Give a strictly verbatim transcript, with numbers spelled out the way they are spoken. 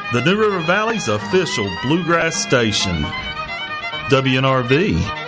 the New River Valley's official bluegrass station. W N R V.